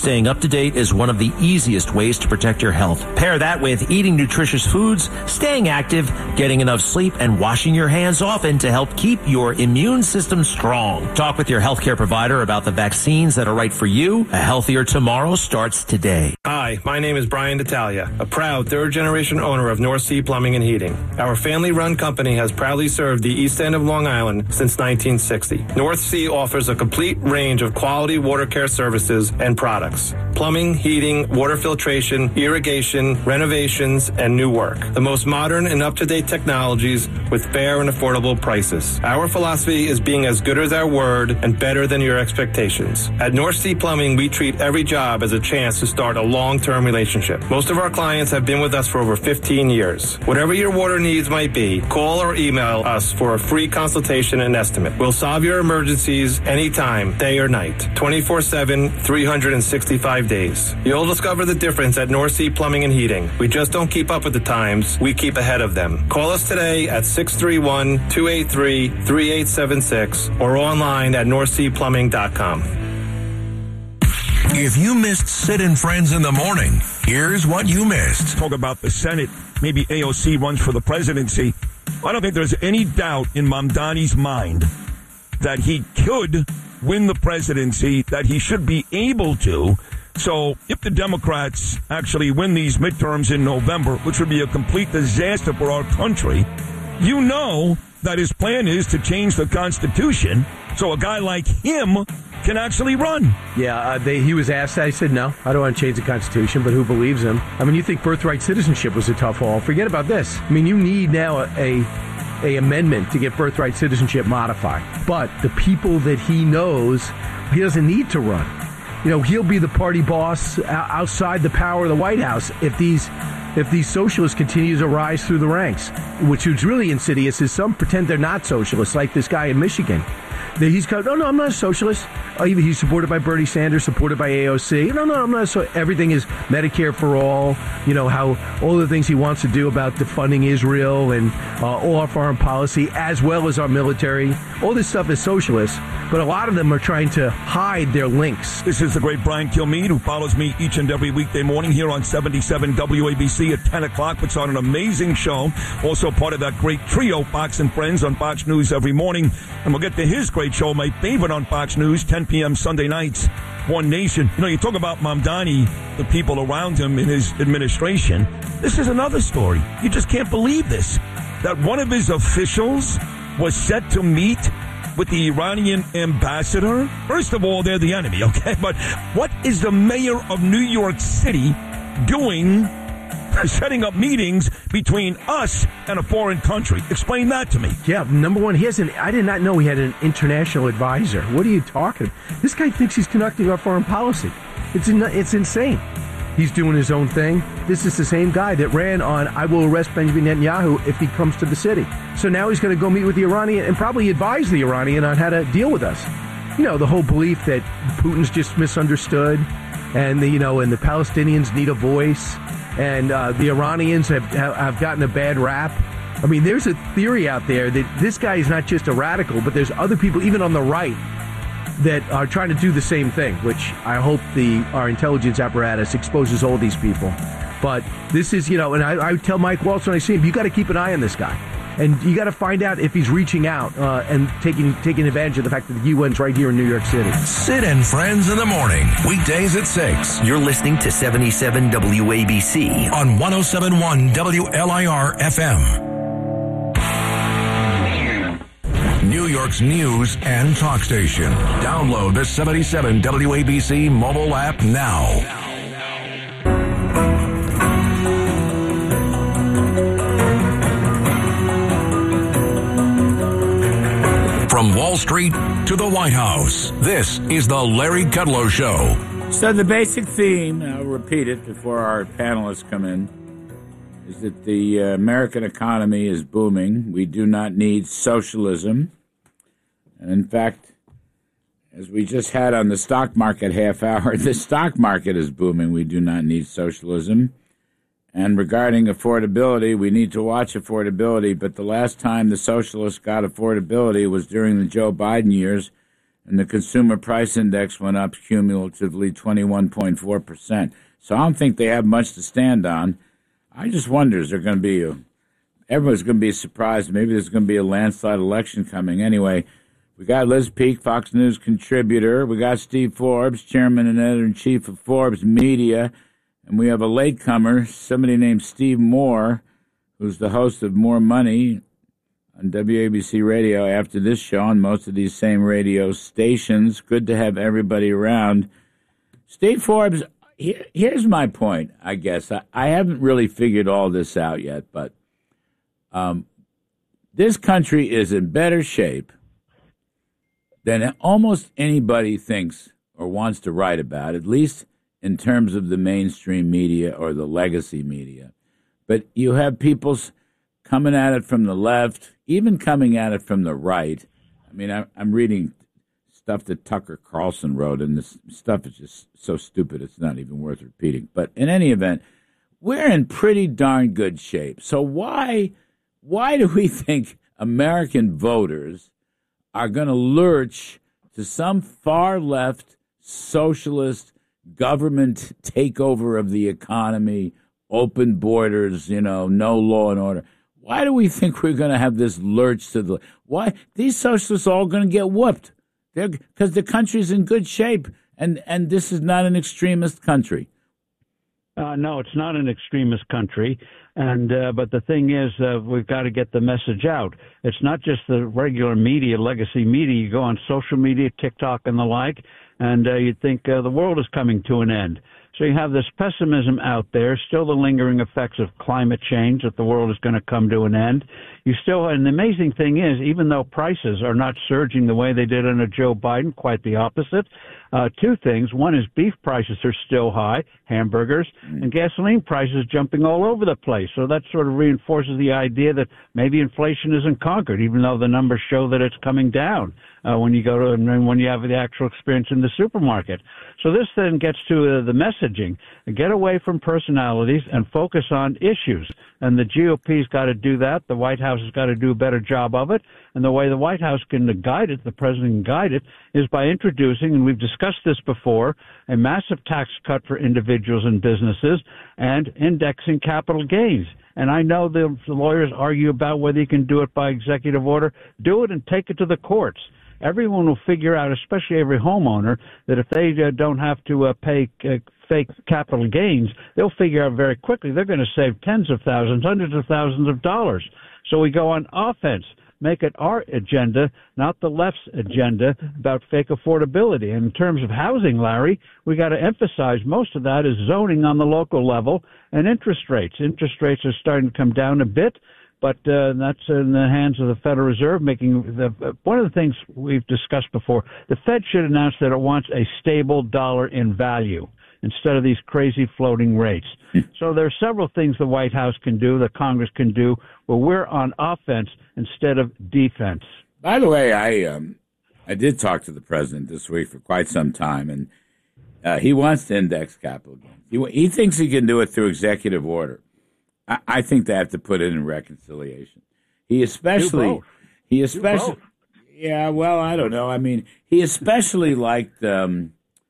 Staying up to date is one of the easiest ways to protect your health. Pair that with eating nutritious foods, staying active, getting enough sleep, and washing your hands often to help keep your immune system strong. Talk with your healthcare provider about the vaccines that are right for you. A healthier tomorrow starts today. Hi, my name is Brian D'Italia, a proud third-generation owner of North Sea Plumbing and Heating. Our family-run company has proudly served the East End of Long Island since 1960. North Sea offers a complete range of quality water care services and products. Plumbing, heating, water filtration, irrigation, renovations, and new work. The most modern and up-to-date technologies with fair and affordable prices. Our philosophy is being as good as our word and better than your expectations. At North Sea Plumbing, we treat every job as a chance to start a long-term relationship. Most of our clients have been with us for over 15 years. Whatever your water needs might be, call or email us for a free consultation and estimate. We'll solve your emergencies anytime, day or night, 24/7, 365 days. You'll discover the difference at North Sea Plumbing and Heating. We just don't keep up with the times, we keep ahead of them. Call us today at 631-283-3876 or online at northseaplumbing.com. If you missed Sid and Friends in the morning, here's what you missed. Talk about the Senate. Maybe AOC runs for the presidency. I don't think there's any doubt in Mamdani's mind that he could win the presidency, that he should be able to. So if the Democrats actually win these midterms in November, which would be a complete disaster for our country, you know that his plan is to change the Constitution so a guy like him can actually run. Yeah, he was asked that. He said, no, I don't want to change the Constitution, but who believes him? I mean, you think birthright citizenship was a tough haul. Forget about this. I mean, you need now a amendment to get birthright citizenship modified. But the people that he knows, he doesn't need to run. You know, he'll be the party boss outside the power of the White House if these socialists continue to rise through the ranks. Which is really insidious is some pretend they're not socialists, like this guy in Michigan. He's called, no, I'm not a socialist. He's supported by Bernie Sanders, supported by AOC. No, I'm not. So everything is Medicare for all. You know, how all the things he wants to do about defunding Israel and all our foreign policy, as well as our military. All this stuff is socialist, but a lot of them are trying to hide their links. This is the great Brian Kilmeade, who follows me each and every weekday morning here on 77 WABC at 10 o'clock, puts on an amazing show. Also part of that great trio, Fox and Friends, on Fox News every morning. And we'll get to his great show, my favorite on Fox News, 10 p.m. Sunday nights, One Nation. You know, you talk about Mamdani, the people around him in his administration. This is another story. You just can't believe this. That one of his officials was set to meet with the Iranian ambassador. First of all, they're the enemy, okay? But what is the mayor of New York City doing, setting up meetings between us and a foreign country? Explain that to me. Yeah, number one, I did not know he had an international advisor. What are you talking about? This guy thinks he's conducting our foreign policy. It's insane. He's doing his own thing. This is the same guy that ran on, I will arrest Benjamin Netanyahu if he comes to the city. So now he's going to go meet with the Iranian and probably advise the Iranian on how to deal with us. You know, the whole belief that Putin's just misunderstood and the Palestinians need a voice. And the Iranians have gotten a bad rap. I mean, there's a theory out there that this guy is not just a radical, but there's other people, even on the right, that are trying to do the same thing, which I hope our intelligence apparatus exposes all these people. But this is, and I tell Mike Waltz when I see him, you got to keep an eye on this guy. And you got to find out if he's reaching out and taking advantage of the fact that the UN's right here in New York City. Sid and Friends in the morning, weekdays at 6. You're listening to 77 WABC on 107.1 WLIR FM. New York's news and talk station. Download the 77 WABC mobile app now. From Wall Street to the White House, this is the Larry Kudlow Show. So the basic theme, and I'll repeat it before our panelists come in, is that the American economy is booming. We do not need socialism. And in fact, as we just had on the stock market half hour, the stock market is booming. We do not need socialism. And regarding affordability, we need to watch affordability. But the last time the socialists got affordability was during the Joe Biden years. and the consumer price index went up cumulatively 21.4%. So I don't think they have much to stand on. I just wonder, is there going to be everyone's going to be surprised. Maybe there's going to be a landslide election coming. Anyway, we got Liz Peek, Fox News contributor. We got Steve Forbes, chairman and editor-in-chief of Forbes Media. And we have a latecomer, somebody named Steve Moore, who's the host of More Money on WABC Radio after this show on most of these same radio stations. Good to have everybody around. Steve Forbes, here's my point, I guess. I haven't really figured all this out yet, but this country is in better shape than almost anybody thinks or wants to write about, at least in terms of the mainstream media or the legacy media. But you have people coming at it from the left, even coming at it from the right. I mean, I'm reading stuff that Tucker Carlson wrote, and this stuff is just so stupid it's not even worth repeating. But in any event, we're in pretty darn good shape. So why do we think American voters are going to lurch to some far-left socialist government takeover of the economy, open borders, no law and order? Why do we think we're going to have this lurch to the... Why? These socialists are all going to get whooped because the country's in good shape, and this is not an extremist country. No, it's not an extremist country, and but the thing is, we've got to get the message out. It's not just the regular media, legacy media. You go on social media, TikTok and the like, and you think the world is coming to an end. So you have this pessimism out there, still the lingering effects of climate change, that the world is going to come to an end. And the amazing thing is, even though prices are not surging the way they did under Joe Biden, quite the opposite, two things. One is beef prices are still high, hamburgers, and gasoline prices jumping all over the place. So that sort of reinforces the idea that maybe inflation isn't conquered, even though the numbers show that it's coming down when you go to and when you have the actual experience in the supermarket. So this then gets to the messaging. Get away from personalities and focus on issues. And the GOP's got to do that. The White House has got to do a better job of it. And the way the White House can guide it, the president can guide it, is by introducing, and we've discussed this before, a massive tax cut for individuals and businesses and indexing capital gains. And I know the lawyers argue about whether you can do it by executive order. Do it and take it to the courts. Everyone will figure out, especially every homeowner, that if they don't have to pay fake capital gains, they'll figure out very quickly they're going to save tens of thousands, hundreds of thousands of dollars. So we go on offense. Make it our agenda, not the left's agenda about fake affordability. And in terms of housing, Larry, we got to emphasize most of that is zoning on the local level and interest rates. Interest rates are starting to come down a bit, but that's in the hands of the Federal Reserve. One of the things we've discussed before, the Fed should announce that it wants a stable dollar in value instead of these crazy floating rates. So there are several things the White House can do, the Congress can do, where we're on offense instead of defense. By the way, I did talk to the president this week for quite some time, and he wants to index capital gains. He thinks he can do it through executive order. I think they have to put it in reconciliation. He especially, yeah, well, I don't know. I mean, he especially liked the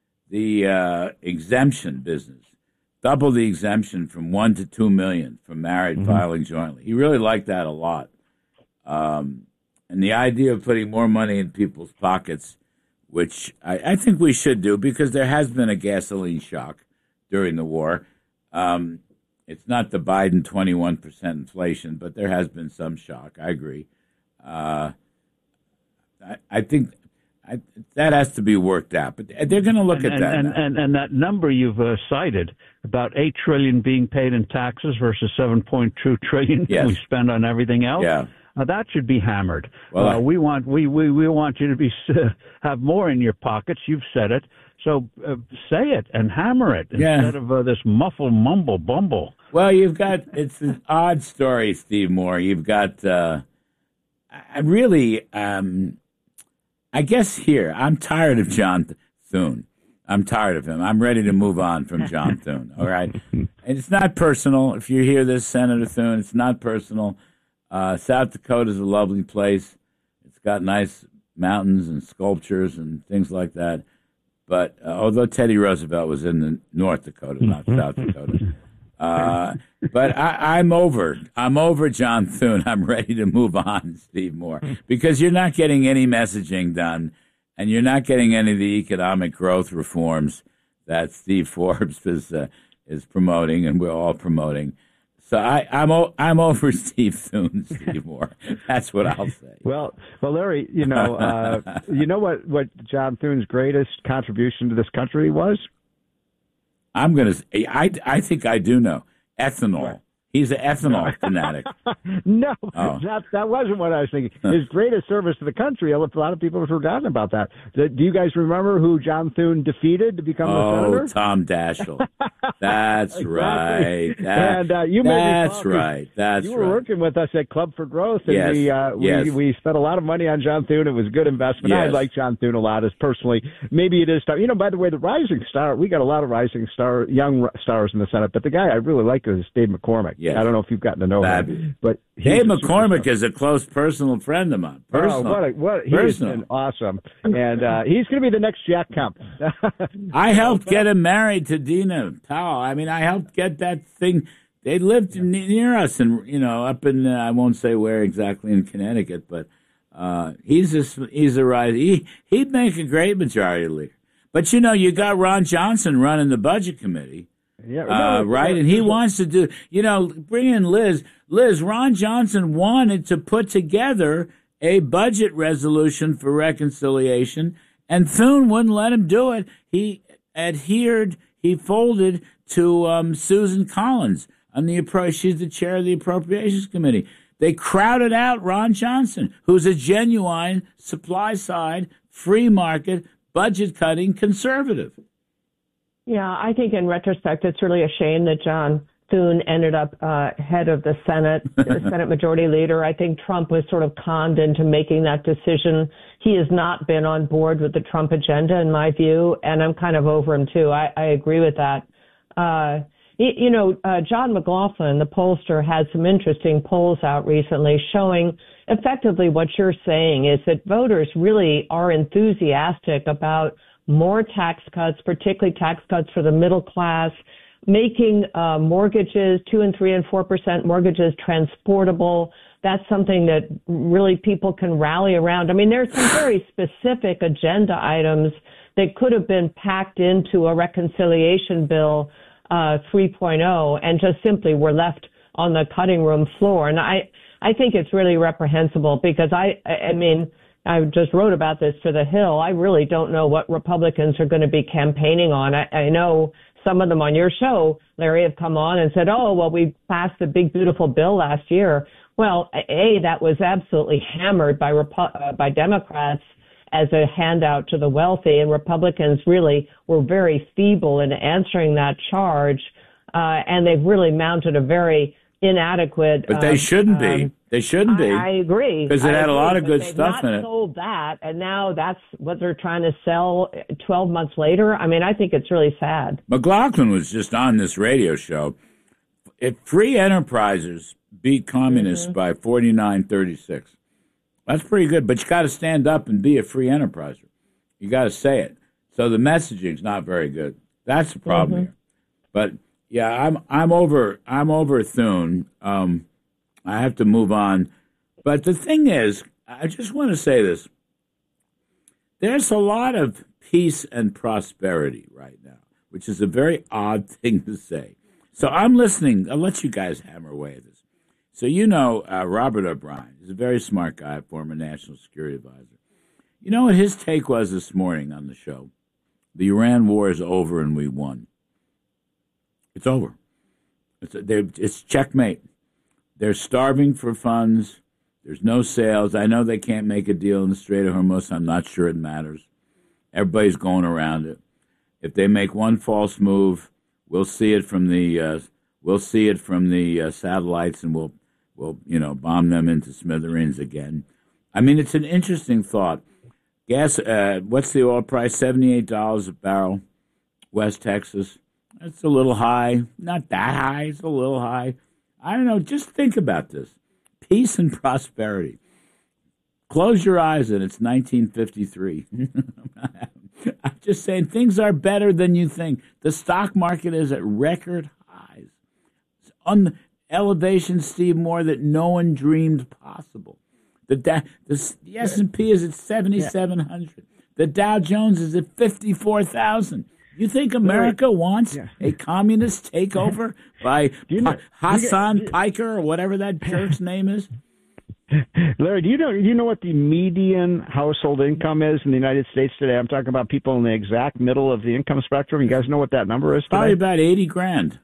exemption business. Double the exemption from $1 to $2 million for married filing jointly. He really liked that a lot. And the idea of putting more money in people's pockets, which I think we should do because there has been a gasoline shock during the war. It's not the Biden 21% inflation, but there has been some shock. I agree. I think that has to be worked out, but they're going to look at that. And that number you've cited, about $8 trillion being paid in taxes versus $7.2 trillion we spend on everything else. Yeah. That should be hammered. Well, we want you to be have more in your pockets. You've said it, so say it and hammer it instead of this muffle mumble bumble. Well, it's an odd story, Steve Moore. You've got I guess here, I'm tired of John Thune. I'm tired of him. I'm ready to move on from John Thune, all right? And it's not personal. If you hear this, Senator Thune, it's not personal. South Dakota is a lovely place. It's got nice mountains and sculptures and things like that. But although Teddy Roosevelt was in the North Dakota, not South Dakota. But I'm over John Thune. I'm ready to move on, Steve Moore, because you're not getting any messaging done, and you're not getting any of the economic growth reforms that Steve Forbes is promoting, and we're all promoting. So I'm over Steve Thune, Steve Moore. That's what I'll say. Well, Larry, you know what John Thune's greatest contribution to this country was? I'm going to say, I think I do know. Ethanol. Right. He's an ethanol fanatic. No, that wasn't what I was thinking. His greatest service to the country, a lot of people have forgotten about that. Do you guys remember who John Thune defeated to become the senator? Oh, Tom Daschle. That's exactly. right. And that's right. That's you were working with us at Club for Growth, and yes. we spent a lot of money on John Thune. It was a good investment. Yes. I like John Thune a lot. As personally, maybe it is time. You know, by the way, the rising star. We got a lot of young stars in the Senate, but the guy I really like is Dave McCormick. Yes. I don't know if you've gotten to know him, but Dave McCormick is a close personal friend of mine. He's been awesome, and he's going to be the next Jack Kemp. I helped get him married to Dina Powell. I mean, I helped get that thing. They lived near us, and up in I won't say where exactly in Connecticut, but he's a rise. He'd make a great majority leader. But you got Ron Johnson running the budget committee. Yeah, right? And he wants to do, bring in Liz. Ron Johnson wanted to put together a budget resolution for reconciliation, and Thune wouldn't let him do it. He folded to Susan Collins on she's the chair of the Appropriations Committee. They crowded out Ron Johnson, who's a genuine supply-side, free market, budget-cutting conservative. Yeah, I think in retrospect, it's really a shame that John Thune ended up head of the Senate, Senate Majority Leader. I think Trump was sort of conned into making that decision. He has not been on board with the Trump agenda, in my view, and I'm kind of over him, too. I agree with that. John McLaughlin, the pollster, had some interesting polls out recently showing effectively what you're saying is that voters really are enthusiastic about more tax cuts, particularly tax cuts for the middle class, making mortgages, 2 and 3 and 4% mortgages transportable. That's something that really people can rally around. I mean, there's some very specific agenda items that could have been packed into a reconciliation bill 3.0 and just simply were left on the cutting room floor. And I think it's really reprehensible because I just wrote about this for The Hill. I really don't know what Republicans are going to be campaigning on. I know some of them on your show, Larry, have come on and said, we passed the big, beautiful bill last year. Well, that was absolutely hammered by Democrats as a handout to the wealthy, and Republicans really were very feeble in answering that charge, and they've really mounted a very inadequate. But they shouldn't be. They shouldn't be. I agree. Because it had a lot of good stuff in it. They've not sold that, and now that's what they're trying to sell 12 months later. I mean, I think it's really sad. McLaughlin was just on this radio show. If free enterprisers beat communists by 49-36, that's pretty good. But you got to stand up and be a free enterpriser. You got to say it. So the messaging's not very good. That's the problem here. But yeah, I'm over Thune. I have to move on. But the thing is, I just want to say this. There's a lot of peace and prosperity right now, which is a very odd thing to say. So I'm listening. I'll let you guys hammer away at this. So Robert O'Brien is a very smart guy, former national security advisor. You know what his take was this morning on the show? The Iran war is over and we won. It's over. It's checkmate. They're starving for funds. There's no sales. I know they can't make a deal in the Strait of Hormuz. I'm not sure it matters. Everybody's going around it. If they make one false move, we'll see it from the satellites, and we'll bomb them into smithereens again. I mean, it's an interesting thought. Gas. What's the oil price? $78 a barrel. West Texas. That's a little high. Not that high. It's a little high. I don't know. Just think about this. Peace and prosperity. Close your eyes and it's 1953. I'm just saying things are better than you think. The stock market is at record highs. It's on elevation, Steve Moore, that no one dreamed possible. The S&P is at 7,700. The Dow Jones is at 54,000. You think America wants a communist takeover by Hassan Piker or whatever that jerk's name is? Larry, do you know what the median household income is in the United States today? I'm talking about people in the exact middle of the income spectrum. You guys know what that number is today? Probably about $80,000.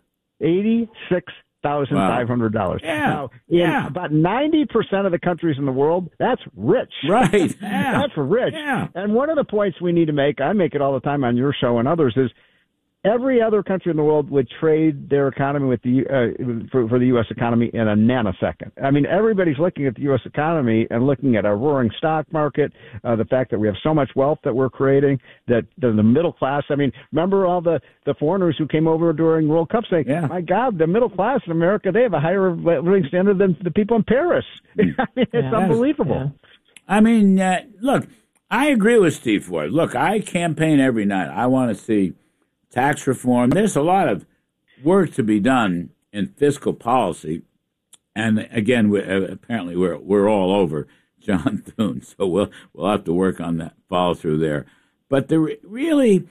$86,500. Wow. Now, about 90% of the countries in the world, that's rich. Right. Yeah. That's rich. Yeah. And one of the points we need to make, I make it all the time on your show and others, is every other country in the world would trade their economy with for the U.S. economy in a nanosecond. I mean, everybody's looking at the U.S. economy and looking at a roaring stock market, the fact that we have so much wealth that we're creating, that the middle class. I mean, remember all the foreigners who came over during World Cup saying, my God, the middle class in America, they have a higher living standard than the people in Paris. I mean, it's unbelievable. I mean, look, I agree with Steve Ford. Look, I campaign every night. I want to see tax reform. There's a lot of work to be done in fiscal policy, and again, apparently we're all over John Thune, so we'll have to work on that follow through there. But really,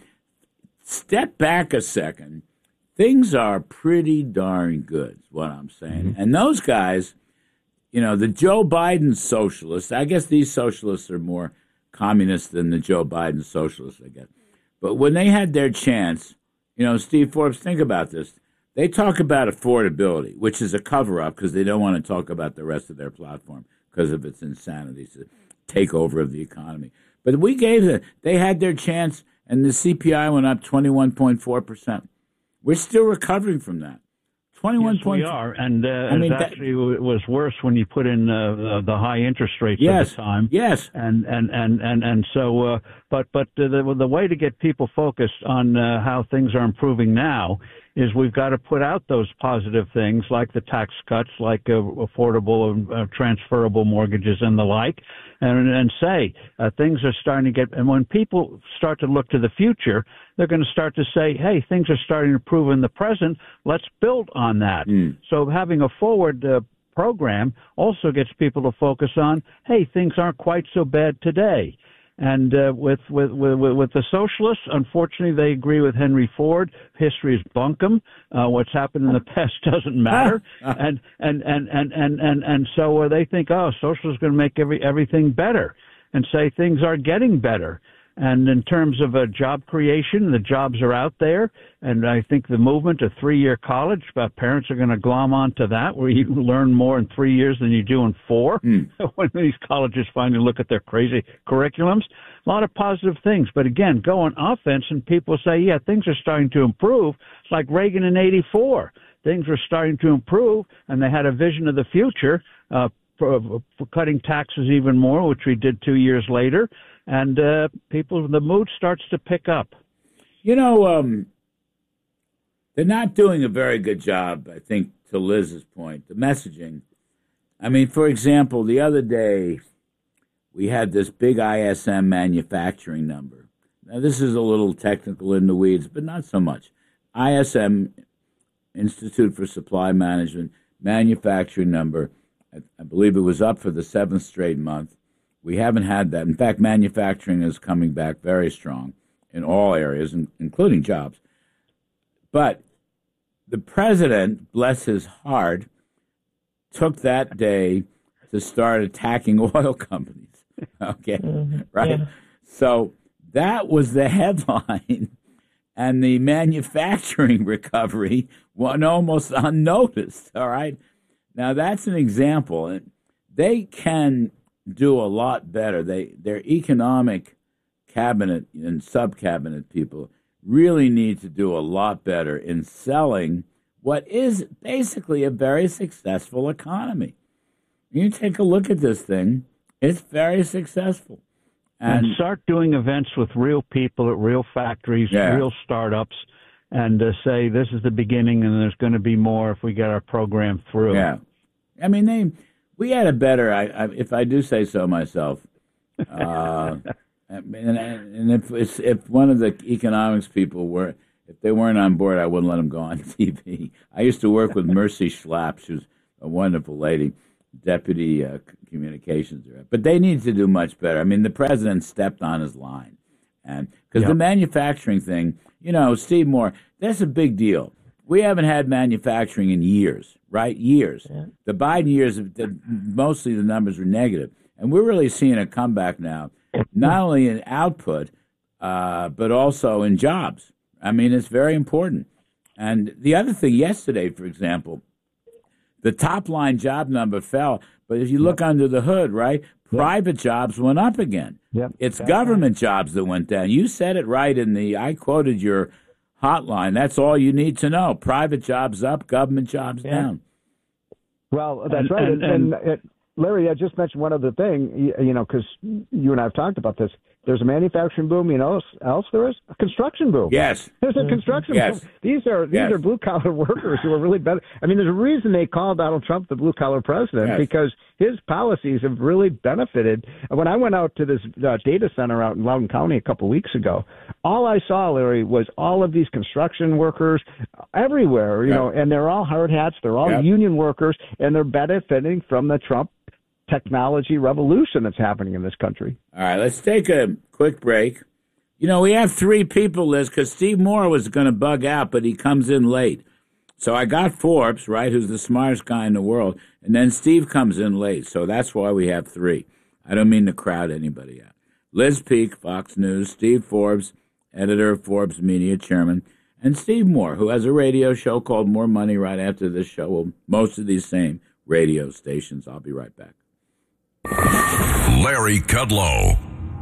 step back a second. Things are pretty darn good, is what I'm saying. And those guys, the Joe Biden socialists. I guess these socialists are more communist than the Joe Biden socialists, I guess. But when they had their chance, Steve Forbes, think about this. They talk about affordability, which is a cover-up because they don't want to talk about the rest of their platform because of its insanity, it's a takeover of the economy. But they had their chance, and the CPI went up 21.4%. We're still recovering from that. 21. Yes, we are, and it was worse when you put in the high interest rates at the time. Yes, and so, but the way to get people focused on how things are improving now is we've got to put out those positive things like the tax cuts, like affordable and transferable mortgages and the like, and say things are starting to get. And when people start to look to the future, they're going to start to say, hey, things are starting to improve in the present. Let's build on that. So having a forward program also gets people to focus on, hey, things aren't quite so bad today. And with the socialists, unfortunately, they agree with Henry Ford. History is bunkum. What's happened in the past doesn't matter. And so they think, socialists are going to make everything better, and say things are getting better. And in terms of job creation, the jobs are out there. And I think the movement to 3-year college, parents are going to glom onto that, where you learn more in 3 years than you do in 4. When these colleges finally look at their crazy curriculums. A lot of positive things. But again, go on offense and people say, yeah, things are starting to improve. It's like Reagan in 84. Things were starting to improve, and they had a vision of the future for cutting taxes even more, which we did 2 years later. And the mood starts to pick up. They're not doing a very good job, I think, to Liz's point, the messaging. I mean, for example, the other day, we had this big ISM manufacturing number. Now, this is a little technical in the weeds, but not so much. ISM, Institute for Supply Management, manufacturing number, I believe it was up for the 7th straight month. We haven't had that. In fact, manufacturing is coming back very strong in all areas, including jobs. But the president, bless his heart, took that day to start attacking oil companies. Okay, right? Yeah. So that was the headline, and the manufacturing recovery went almost unnoticed, all right? Now, that's an example. They can do a lot better. Their economic cabinet and sub-cabinet people really need to do a lot better in selling what is basically a very successful economy. You take a look at this thing, it's very successful. And start doing events with real people at real factories, real startups, and say this is the beginning and there's going to be more if we get our program through. Yeah. I mean, We had a better, if I do say so myself, and if one of the economics people if they weren't on board, I wouldn't let them go on TV. I used to work with Mercy Schlapp. She was a wonderful lady, deputy communications director. But they need to do much better. I mean, the president stepped on his line. And because the manufacturing thing, Steve Moore, that's a big deal. We haven't had manufacturing in years, right? Years. Yeah. The Biden years, mostly the numbers were negative. And we're really seeing a comeback now, not only in output, but also in jobs. I mean, it's very important. And the other thing, yesterday, for example, the top-line job number fell. But if you look under the hood, right, private jobs went up again. Yep. It's government jobs that went down. You said it right I quoted your hotline. That's all you need to know. Private jobs up, government jobs down. Well, that's right. And Larry, I just mentioned one other thing, because you and I have talked about this. There's a manufacturing boom. You know else there is? A construction boom. Yes. There's a construction boom. These are blue-collar workers who are really better. I mean, there's a reason they call Donald Trump the blue-collar president, because his policies have really benefited. When I went out to this data center out in Loudoun County a couple of weeks ago, all I saw, Larry, was all of these construction workers everywhere, and they're all hard hats. They're all union workers, and they're benefiting from the Trump technology revolution that's happening in this country. All right, let's take a quick break. We have 3 people, Liz, because Steve Moore was going to bug out, but he comes in late. So I got Forbes, right, who's the smartest guy in the world, and then Steve comes in late. So that's why we have 3. I don't mean to crowd anybody out. Liz Peek, Fox News, Steve Forbes, editor of Forbes Media, chairman, and Steve Moore, who has a radio show called More Money right after this show. Well, most of these same radio stations. I'll be right back. Larry Kudlow.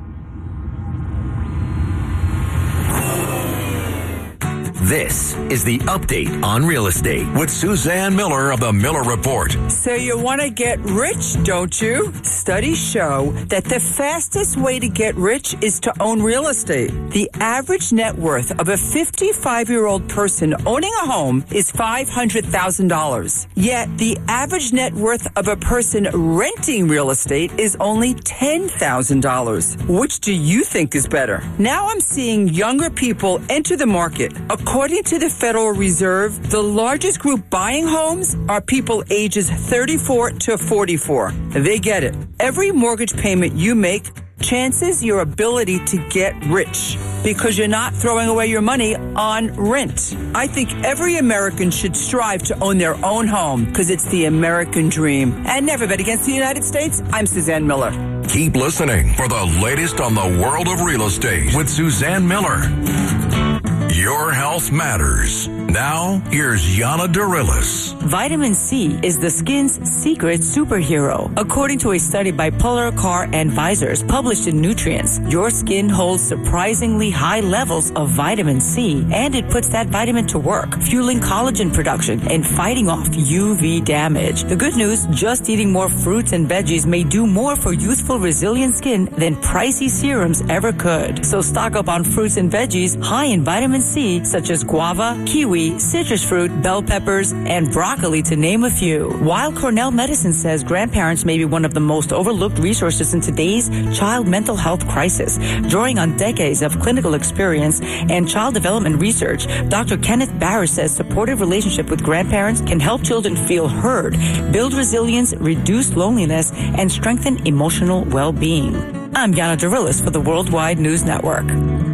This is the Update on Real Estate with Suzanne Miller of the Miller Report. So you want to get rich, don't you? Studies show that the fastest way to get rich is to own real estate. The average net worth of a 55-year-old person owning a home is $500,000. Yet the average net worth of a person renting real estate is only $10,000. Which do you think is better? Now I'm seeing younger people enter the market. According to the Federal Reserve, the largest group buying homes are people ages 34 to 44. They get it. Every mortgage payment you make chances your ability to get rich because you're not throwing away your money on rent. I think every American should strive to own their own home because it's the American dream. And never bet against the United States. I'm Suzanne Miller. Keep listening for the latest on the world of real estate with Suzanne Miller. Your health matters. Now, here's Yana Dorillis. Vitamin C is the skin's secret superhero. According to a study by Polar Car Advisors published in Nutrients, your skin holds surprisingly high levels of vitamin C, and it puts that vitamin to work, fueling collagen production and fighting off UV damage. The good news, just eating more fruits and veggies may do more for youthful, resilient skin than pricey serums ever could. So stock up on fruits and veggies high in vitamin C, such as guava, kiwi, citrus fruit, bell peppers, and broccoli, to name a few. While Cornell Medicine says grandparents may be one of the most overlooked resources in today's child mental health crisis, drawing on decades of clinical experience and child development research, Dr. Kenneth Barr says supportive relationship with grandparents can help children feel heard, build resilience, reduce loneliness, and strengthen emotional well-being. I'm Yana Dorillis for the Worldwide News Network.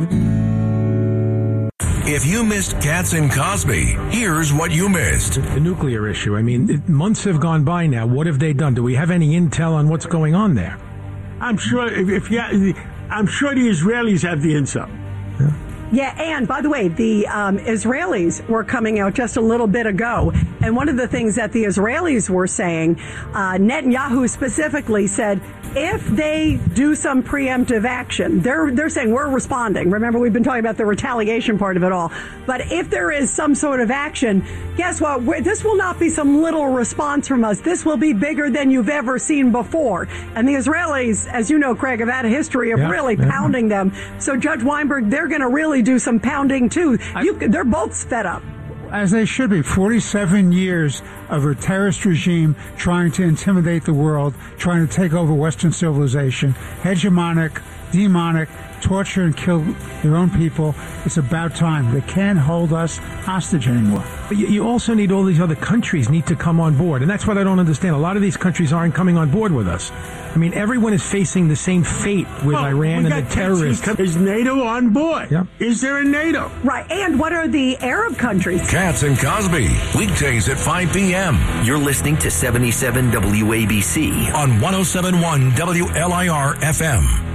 If you missed Katz and Cosby, here's what you missed. The nuclear issue. I mean, months have gone by now. What have they done? Do we have any intel on what's going on there? I'm sure I'm sure the Israelis have the intel. Yeah, and by the way, the Israelis were coming out just a little bit ago, and one of the things that the Israelis were saying, Netanyahu specifically said, if they do some preemptive action, they're saying we're responding. Remember, we've been talking about the retaliation part of it all. But if there is some sort of action, guess what? This will not be some little response from us. This will be bigger than you've ever seen before. And the Israelis, as you know, Craig, have had a history of really pounding them. So Judge Weinberg, they're going to really do some pounding too. They're both fed up. as they should be. 47 years of a terrorist regime trying to intimidate the world, trying to take over Western civilization, hegemonic, demonic, torture and kill their own people. It's about time. They can't hold us hostage anymore. But you also need all these other countries need to come on board. And that's what I don't understand. A lot of these countries aren't coming on board with us. I mean, everyone is facing the same fate with Iran and the terrorists. Is NATO on board? Yeah. Is there a NATO? Right. And what are the Arab countries? Katz and Cosby, weekdays at 5 p.m. You're listening to 77 WABC on 107.1 WLIR FM.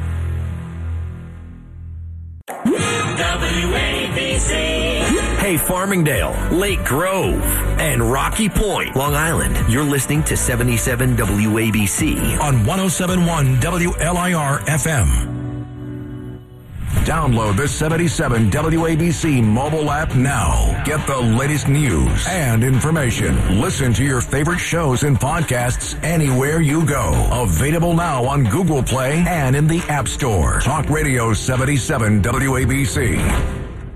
WABC. Hey, Farmingdale, Lake Grove, and Rocky Point, Long Island. You're listening to 77 WABC on 107.1 WLIR FM. Download the 77 WABC mobile app now. Get the latest news and information. Listen to your favorite shows and podcasts anywhere you go. Available now on Google Play and in the App Store. Talk Radio 77 WABC.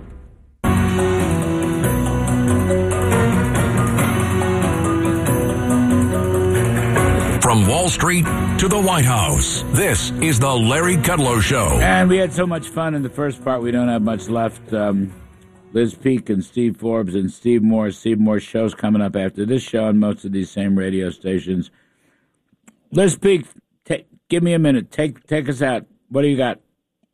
From Wall Street to the White House, this is the Larry Kudlow Show. And we had so much fun in the first part, we don't have much left. Liz Peek and Steve Forbes and Steve Moore. Steve Moore's show's coming up after this show on most of these same radio stations. Liz Peek, give me a minute. Take us out. What do you got?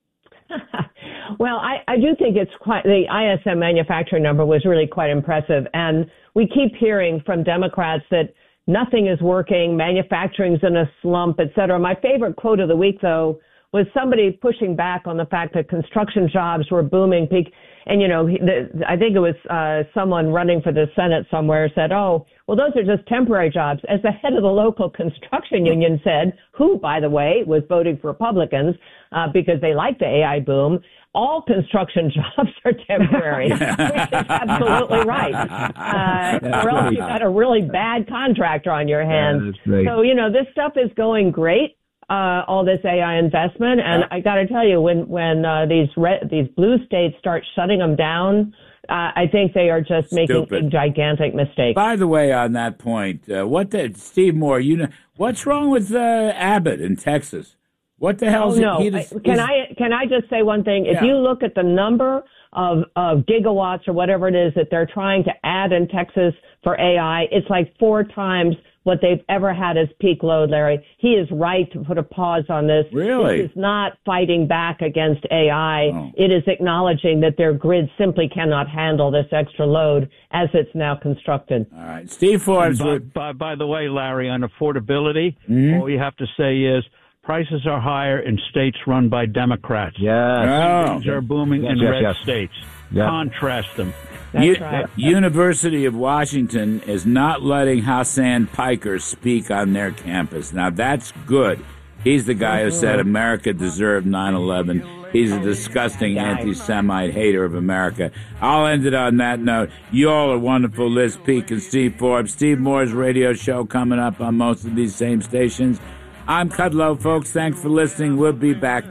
Well, I do think it's quite, the ISM manufacturing number was really quite impressive. And we keep hearing from Democrats that nothing is working, manufacturing's in a slump, et cetera. My favorite quote of the week, though, was somebody pushing back on the fact that construction jobs were booming. And, you know, I think it was someone running for the Senate somewhere said, oh, well, those are just temporary jobs. As the head of the local construction union said, who, by the way, was voting for Republicans because they like the AI boom, all construction jobs are temporary, which is absolutely right. Or else you've got a really bad contractor on your hands. So, you know, this stuff is going great, all this AI investment. And I got to tell you, when these blue states start shutting them down, I think they are just making a gigantic mistake. By the way, on that point, Steve Moore, you know, what's wrong with Abbott in Texas? What the hell? Can I just say one thing? If you look at the number of gigawatts or whatever it is that they're trying to add in Texas for AI, it's like 4 times what they've ever had as peak load, Larry. He is right to put a pause on this. Really? This is not fighting back against AI. Oh. It is acknowledging that their grid simply cannot handle this extra load as it's now constructed. All right. Steve Forbes. By the way, Larry, on affordability, all you have to say is, prices are higher in states run by Democrats. Yes. Things are booming in red states. Yep. Contrast them. That's right. University of Washington is not letting Hassan Piker speak on their campus. Now, that's good. He's the guy who said America deserved 9/11. He's a disgusting anti-Semite hater of America. I'll end it on that note. You all are wonderful, Liz Peek and Steve Forbes. Steve Moore's radio show coming up on most of these same stations. I'm Kudlow, folks. Thanks for listening. We'll be back